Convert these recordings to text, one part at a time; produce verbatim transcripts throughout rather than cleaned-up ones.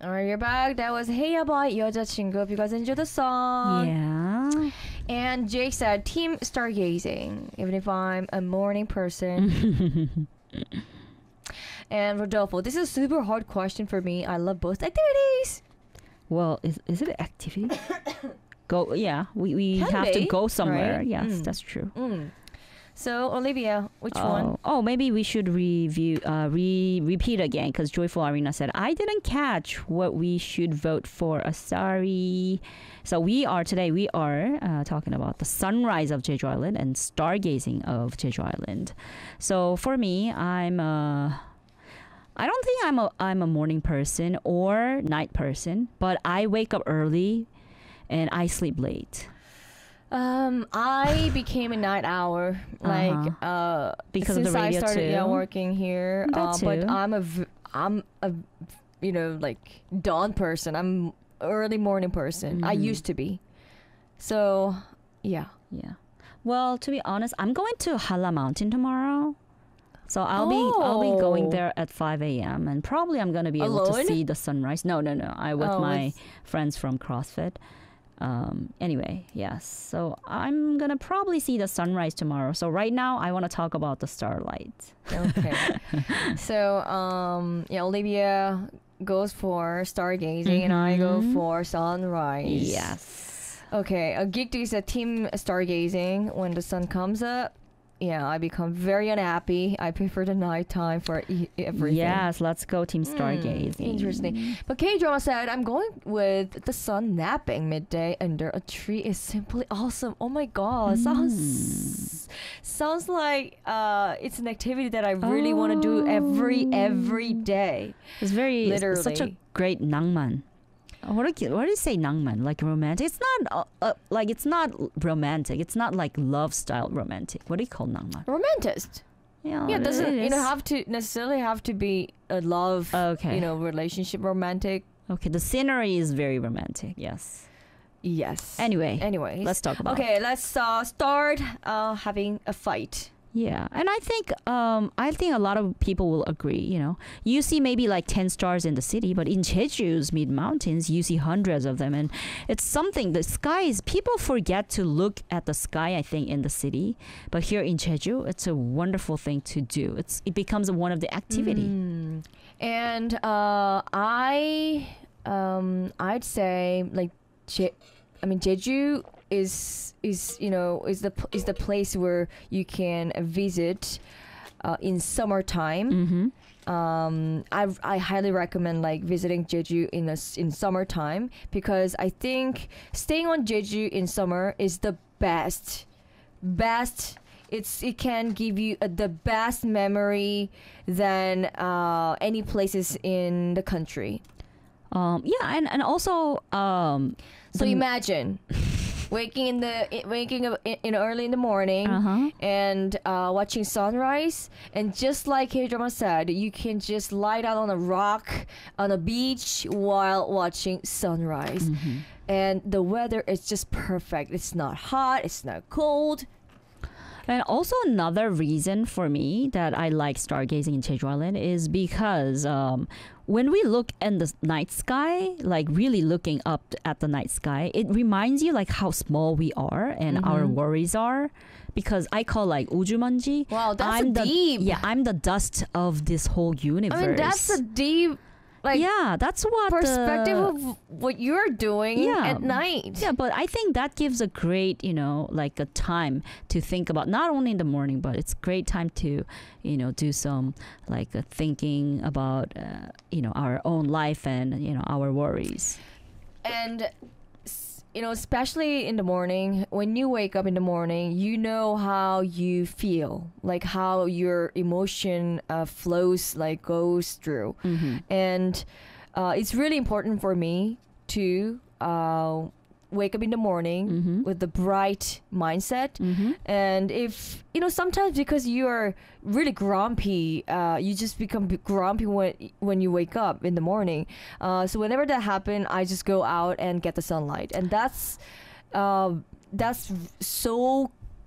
Alright, you're back. That was Hey Ya by 여자친구. If you guys enjoyed the song. Yeah. And Jake said, Team Stargazing. Even if I'm a morning person. And Rodolfo, this is a super hard question for me. I love both activities. Well, is is it an activity? Go, yeah. We we Can have to be, go somewhere. right? Yes, Mm. that's true. Mm. So Olivia, which oh. one? Oh, maybe we should review, uh, re repeat again because Joyful Arena said I didn't catch what we should vote for. Uh, sorry. So we are today. We are uh, talking about the sunrise of Jeju Island and stargazing of Jeju Island. So for me, I'm a. I don't think I'm a I'm a morning person or night person, but I wake up early, and I sleep late. Um, I became a night owl, like Uh-huh. uh, Because of since the I radio started yeah too? working here. That Uh, but too. I'm a v- I'm a you know like dawn person. I'm early morning person. I Mhm. used to be. So yeah. Yeah. Well, to be honest, I'm going to Hala Mountain tomorrow. So I'll be I'll be going Oh. there at five a.m. and probably I'm going to be able Alone? to see the sunrise. No, no, no. I with Oh, my with- friends from CrossFit. Um anyway, yes. So I'm going to probably see the sunrise tomorrow. So right now I want to talk about the starlight. Okay. So um yeah, Olivia goes for stargazing and I go Mhm. for sunrise. Yes. Okay, a geek is a team stargazing when the sun comes up. Yeah, I become very unhappy. I prefer the nighttime for e- everything. Yes, let's go team Hmm, stargazing. interesting. But K-drama said, I'm going with the sun napping midday under a tree is simply awesome. Oh my god, Hmm. sounds sounds like uh, it's an activity that I really want to do every every day. It's very it's such a Literally. great 낭만. What do you, what do you say 낭만? Like romantic? It's not uh, uh, like it's not romantic. It's not like love style romantic. What do you call 낭만? Romanticist. Yeah, Yeah, it doesn't it you know is. have to necessarily have to be a love, Okay. you know, relationship romantic. Okay, the scenery is very romantic. Yes. Yes. Anyway, Anyways, let's talk about. okay, let's uh, start uh, having a fight. Yeah, and I think um I think a lot of people will agree. You know, you see maybe like ten stars in the city, but in Jeju's mid mountains, you see hundreds of them, and it's something. The sky is people forget to look at the sky. I think in the city, but here in Jeju, it's a wonderful thing to do. It's it becomes one of the activity. Mm. And uh, I um, I'd say like Je- I mean Jeju is is you know is the p- is the place where you can visit uh, in summertime. Mm-hmm. um I I highly recommend like visiting Jeju in the s- in summertime because I think staying on Jeju in summer is the best best it's it can give you uh, the best memory than uh any places in the country. Um, yeah, and and also um, So the- imagine waking in the i- waking up in, in early in the morning uh-huh. and uh, watching sunrise, and just like K-drama said, you can just lie down on a rock on a beach while watching sunrise, Mhm. and the weather is just perfect. It's not hot, it's not cold. And also another reason for me that I like stargazing in Jeju Island is because um, when we look in the night sky, like really looking up at the night sky, it reminds you like how small we are and our Mhm. worries are. Because I call like ujumanji. Wow, that's I'm a the, deep. Yeah, I'm the dust of this whole universe. I mean, that's a deep like yeah, that's what perspective the, of what you're doing Yeah. at night. Yeah, but I think that gives a great, you know, like a time to think about, not only in the morning, but it's great time to, you know, do some like uh, thinking about, uh, you know, our own life and, you know, our worries. And s- you know, especially in the morning, when you wake up in the morning, you know how you feel, like how your emotion uh, flows, like goes through. Mm-hmm. And uh, it's really important for me to uh, wake up in the morning Mm-hmm. with the bright mindset. Mm-hmm. And if you know, sometimes because you're really grumpy, uh, you just become b- grumpy when when you wake up in the morning. Uh, so whenever that happens, I just go out and get the sunlight, and that's uh, that's so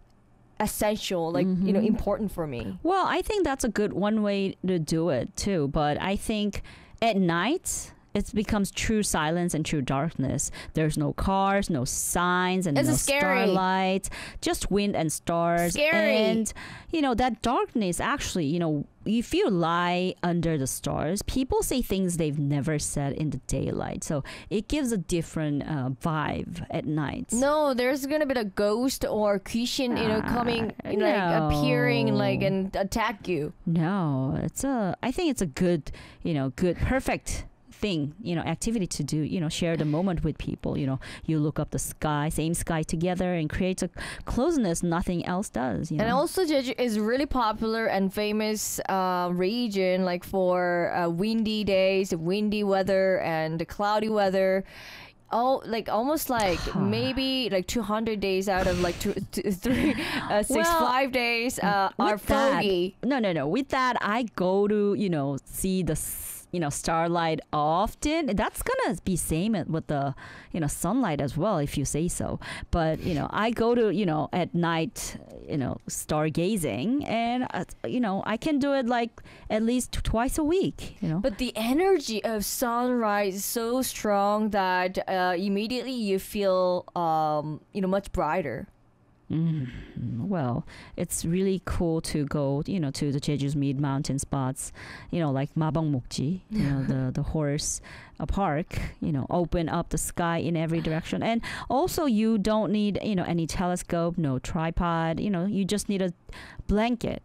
essential, like you know, Mhm. important for me. Well, I think that's a good one way to do it too. But I think at night, it becomes true silence and true darkness. There's no cars, no signs, and It's no scary. starlight, just wind and stars. Scary. And you know that darkness actually, you know, if you lie under the stars, people say things they've never said in the daylight. So it gives a different uh, vibe at night. No, there's gonna be a ghost or Christian, you know, Ah, coming, you know, like no. appearing, like and attack you. No, it's a. I think it's a good, you know, good, perfect thing, you know, activity to do. You know, share the moment with people. You know, you look up the sky, same sky together, and creates a closeness nothing else does. You know? And also, Jeju is really popular and famous uh, region, like for uh, windy days, windy weather, and cloudy weather. Oh, like almost like maybe like two hundred days out of like two, two three, uh, six, Well, five days uh, are with that, foggy. no, no, no. With that, I go to, you know, see the, s- you know, starlight often. That's gonna be same with the, you know, sunlight as well, if you say so. But you know, I go to, you know, at night, you know, stargazing, and uh, you know, I can do it like at least twice a week. You know. But the energy of sunrise is so strong that uh, immediately you feel, um, you know, much brighter. Mm, well, it's really cool to go, you know, to the Jeju's mid mountain spots, you know, like Mabangmokji, you know, the the horse uh, park, you know, open up the sky in every direction, and also you don't need, you know, any telescope, no tripod, you know, you just need a blanket,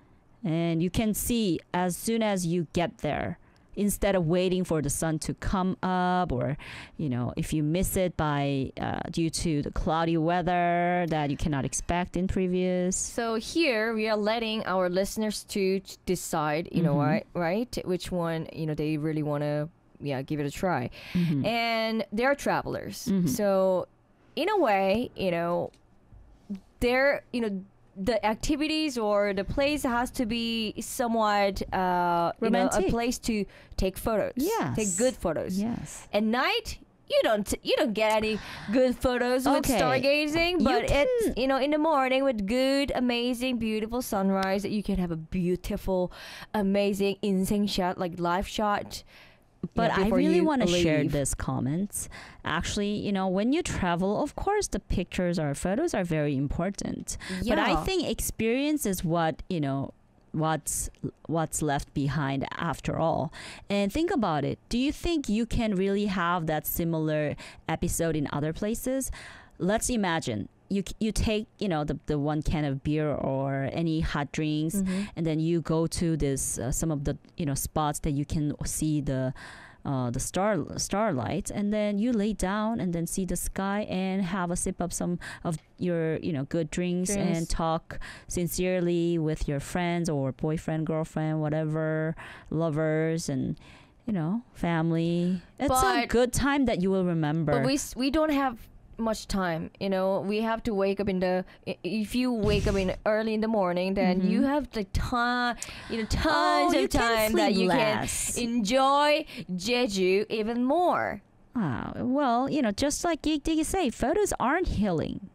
and you can see as soon as you get there. Instead of waiting for the sun to come up, or you know, if you miss it by uh, due to the cloudy weather that you cannot expect in previous. So here we are letting our listeners to t- decide, you know, Mhm. right, right, which one, you know, they really want to, yeah, give it a try. Mhm. And they're travelers, Mhm. so in a way, you know, they're, you know, the activities or the place has to be somewhat uh you know, a Romantic. place to take photos. Yes. Take good photos. Yes. At night, you don't you don't get any good photos with Okay. stargazing, You but can- it's, you know, in the morning with good, amazing, beautiful sunrise, you can have a beautiful, amazing insane shot, like live shot. But yeah, I before really you want to share leave. this comments. Actually, you know, when you travel, of course, the pictures or photos are very important. But I Yeah. think experience is what, you know, what's what's left behind after all. And think about it. Do you think you can really have that similar episode in other places? Let's imagine you you take, you know, the the one can of beer or any hot drinks, Mhm. and then you go to this uh, some of the, you know, spots that you can see the uh, the star starlight, and then you lay down and then see the sky and have a sip of some of your, you know, good drinks, Drinks. and talk sincerely with your friends or boyfriend, girlfriend, whatever, lovers, and you know, family. It's a But- good time that you will remember. But we s- we don't have much time, you know. We have to wake up in the i- if you wake up in early in the morning, then Mhm. you have the time, you know, tons Oh, you of can time that sleep you less. can enjoy Jeju even more. Ah, well, you know, just like Geek Diggy say, photos aren't healing.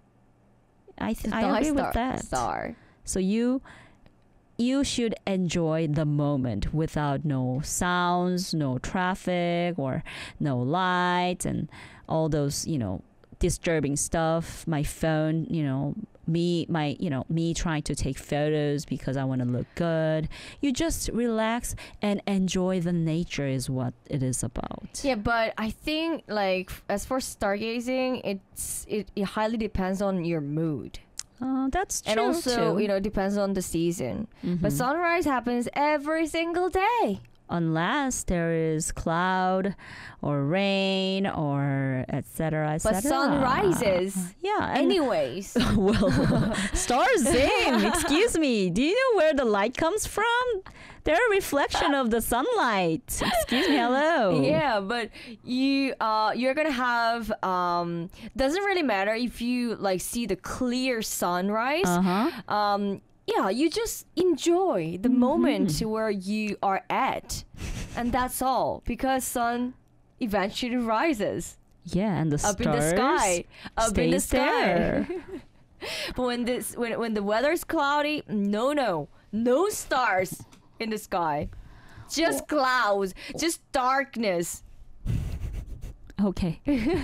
I th- I Star, agree star, with that. Star. So you you should enjoy the moment without no sounds, no traffic, or no lights, and all those, you know, disturbing stuff. My phone, you know, me, my, you know, me trying to take photos because I want to look good. You just relax and enjoy the nature is what it is about. Yeah, but I think like f- as for stargazing, it's it, it highly depends on your mood. Uh, that's true And also, too. you know, depends on the season. But Mhm. sunrise happens every single day. Unless there is cloud or rain or et cetera, et But cetera. sun rises. Yeah. And Anyways. well, stars same. Excuse me. Do you know where the light comes from? They're a reflection of the sunlight. Excuse me. Hello. Yeah, but you uh you're gonna have um doesn't really matter if you like see the clear sunrise. Uh huh. Um yeah, you just enjoy the moment where you are at. And that's all. Because sun eventually rises Yeah, and the up stars in the sky. Up in the stays there. sky. But when this when when the weather's cloudy, no no. No stars in the sky. Just clouds. Just darkness. Okay.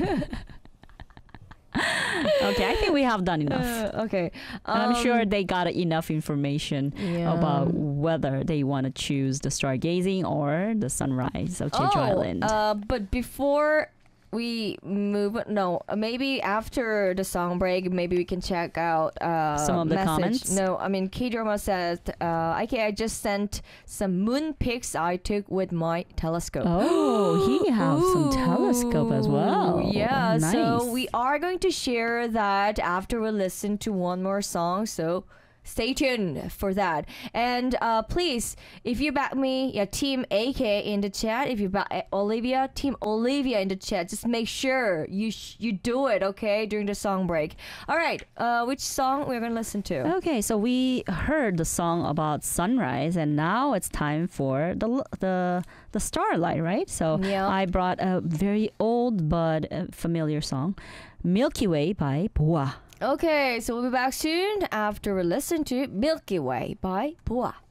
Okay, I think we have done enough. Uh, okay. And I'm Um, sure they got enough information yeah. about whether they want to choose the stargazing or the sunrise of Jeju oh, Island. Uh, but before we move, no, uh, maybe after the song break, maybe we can check out uh, Some of the message. comments? No, I mean K-drama says, uh, okay, I just sent some moon pics I took with my telescope. Oh, he has some telescope as well. Ooh, Yeah, Nice. so we are going to share that after we listen to one more song. So stay tuned for that. And uh, please, if you back me, yeah, Team A K in the chat. If you back uh, Olivia, Team Olivia in the chat. Just make sure you sh- you do it, okay, during the song break. All right, uh, which song we're gonna listen to? Okay, so we heard the song about sunrise, and now it's time for the the the starlight, right? So Yeah. I brought a very old but uh, familiar song, Milky Way by Boa. Okay, so we'll be back soon after we listen to Milky Way by Boa.